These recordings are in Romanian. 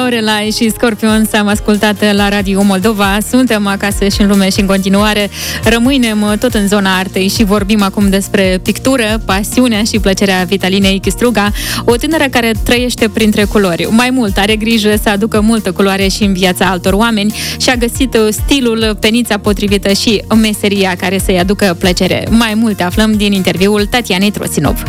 Lorelai și Scorpions am ascultat la Radio Moldova. Suntem acasă și în lume și în continuare rămânem tot în zona artei și vorbim acum despre pictură, pasiunea și plăcerea Vitalinei Chistruga, o tânără care trăiește printre culori. Mai mult, are grijă să aducă multă culoare și în viața altor oameni și a găsit stilul, penița potrivită și meseria care să-i aducă plăcere. Mai multe aflăm din interviul Tatianei Trosinov.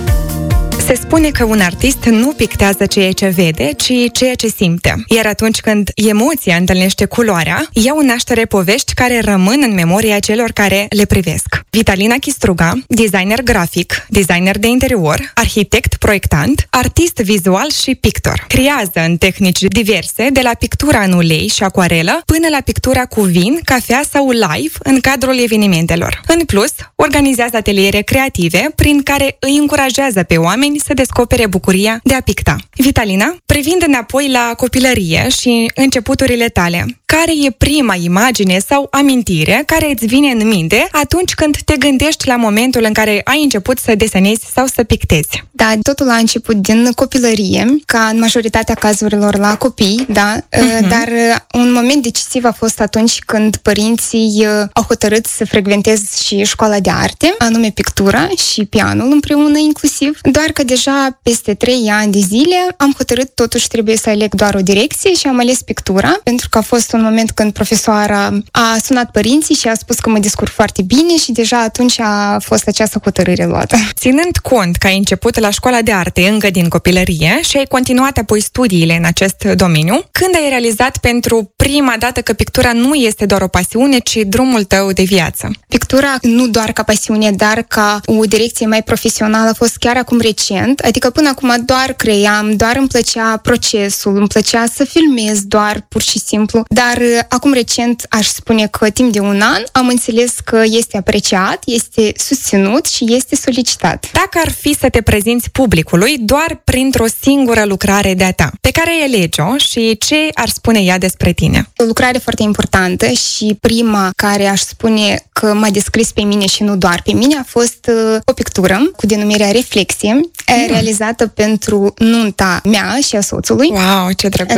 Se spune că un artist nu pictează ceea ce vede, ci ceea ce simte. Iar atunci când emoția întâlnește culoarea, iau naștere povești care rămân în memoria celor care le privesc. Vitalina Chistruga, designer grafic, designer de interior, arhitect, proiectant, artist vizual și pictor. Creează în tehnici diverse, de la pictura în ulei și acuarelă, până la pictura cu vin, cafea sau live în cadrul evenimentelor. În plus, organizează ateliere creative prin care îi încurajează pe oameni să descopere bucuria de a picta. Vitalina, privind înapoi la copilărie și începuturile tale, care e prima imagine sau amintire care îți vine în minte atunci când te gândești la momentul în care ai început să desenezi sau să pictezi? Da, totul a început din copilărie, ca în majoritatea cazurilor la copii, da, dar un moment decisiv a fost atunci când părinții au hotărât să frecventez și școala de arte, anume pictura și pianul împreună inclusiv, doar că deja peste 3 ani de zile am hotărât totuși trebuie să aleg doar o direcție și am ales pictura, pentru că a fost un moment când profesoara a sunat părinții și a spus că mă descurc foarte bine și deja atunci a fost această hotărâre luată. Ținând cont că ai început la școala de arte încă din copilărie și ai continuat apoi studiile în acest domeniu, când ai realizat pentru prima dată că pictura nu este doar o pasiune, ci drumul tău de viață? Pictura nu doar ca pasiune, dar ca o direcție mai profesională a fost chiar acum recent, adică până acum doar cream, doar îmi plăcea procesul, îmi plăcea să filmez doar pur și simplu, dar acum recent aș spune că timp de un an am înțeles că este apreciat, este susținut și este solicitat. Dacă ar fi să te prezinți publicului doar printr-o singură lucrare de-a ta, pe care ai alege-o și ce ar spune ea despre tine? O lucrare foarte importantă și prima care aș spune că m-a descris pe mine și nu doar pe mine a fost o pictură cu denumirea Reflexie, realizată pentru nunta mea și a soțului. Wow, ce drăguț! În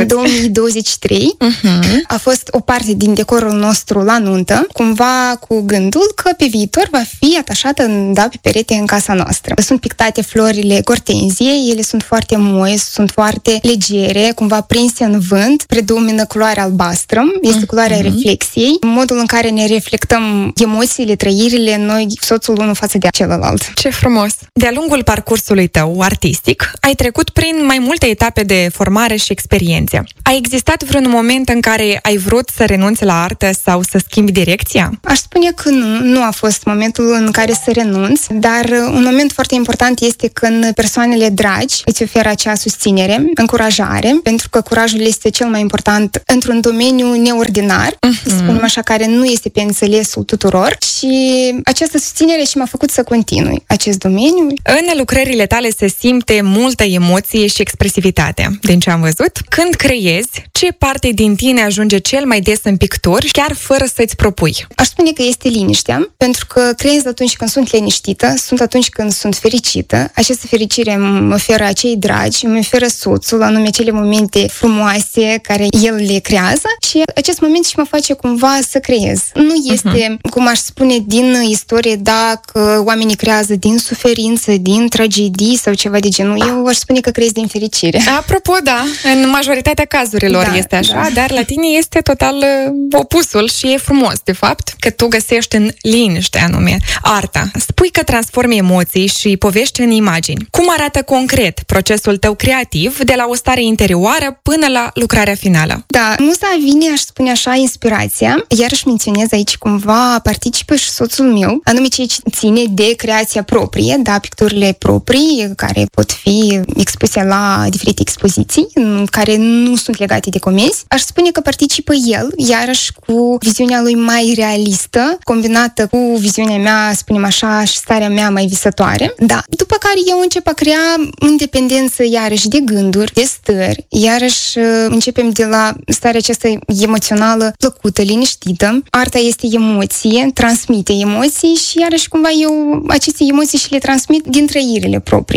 2023. A fost o parte din decorul nostru la nuntă, cumva cu gândul că pe viitor va fi atașată pe perete în casa noastră. Sunt pictate florile gortenzie, ele sunt foarte moi, sunt foarte legere, cumva prinse în vânt, predomină culoarea albastră, este culoarea reflexiei, modul în care ne reflectăm emoțiile, trăirile, noi, soțul unul față de celălalt. Ce frumos! De-a lungul parcursului tău artistic, ai trecut prin mai multe etape de formare și experiențe. A existat vreun moment în care ai vrut să renunți la artă sau să schimbi direcția? Aș spune că nu a fost momentul în care să renunț, dar un moment foarte important este când persoanele dragi îți oferă acea susținere, încurajare, pentru că curajul este cel mai important într-un domeniu neordinar, să spunem așa, care nu este pe înțelesul tuturor și această susținere și m-a făcut să continui acest domeniu. În lucrările tale se simte multă emoție și expresivitate, din ce am văzut. Când creezi, ce parte din tine ajunge cel mai des în picturi, chiar fără să-ți propui? Aș spune că este liniștea, pentru că creez atunci când sunt liniștită, sunt atunci când sunt fericită. Această fericire îmi oferă acei dragi, îmi oferă soțul, anume acele momente frumoase care el le creează și acest moment și mă face cumva să creez. Nu este, cum aș spune, din istorie, dacă oamenii creează din suferință, din tragedii sau ceva de genul. Eu aș spune că creez din fericire. Apropo, da, în majoritatea cazurilor este așa, dar la tine este total opusul și e frumos, de fapt, că tu găsești în liniște, anume, arta. Spui că transformi emoții și povești în imagini. Cum arată concret procesul tău creativ de la o stare interioară până la lucrarea finală? Da, muza vine, aș spune așa, inspirația. Iarăși menționez aici cumva participă și soțul meu, anume ceea ce ține de creația proprie, da, picturile proprii, care pot fi expuse la diferite expoziții, care nu sunt legate de comenzi. Aș spune că participă el, iarăși cu viziunea lui mai realistă, combinată cu viziunea mea, spunem așa, și starea mea mai visătoare. Da. După care eu încep a crea în dependență, iarăși, de gânduri, de stări, iarăși începem de la starea aceasta emoțională plăcută, liniștită. Arta este emoție, transmite emoții și iarăși cumva eu aceste emoții și le transmit din trăirile proprii.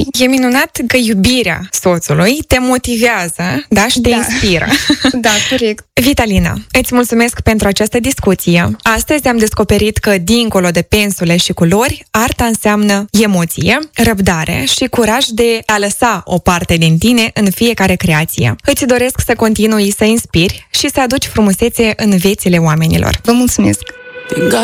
picturii. E minunat că iubirea soțului te motivează, da, și te inspiră. Da, corect. Vitalina, îți mulțumesc pentru această discuție. Astăzi am descoperit că, dincolo de pensule și culori, arta înseamnă emoție, răbdare și curaj de a lăsa o parte din tine în fiecare creație. Îți doresc să continui să inspiri și să aduci frumusețe în viețile oamenilor. Vă mulțumesc!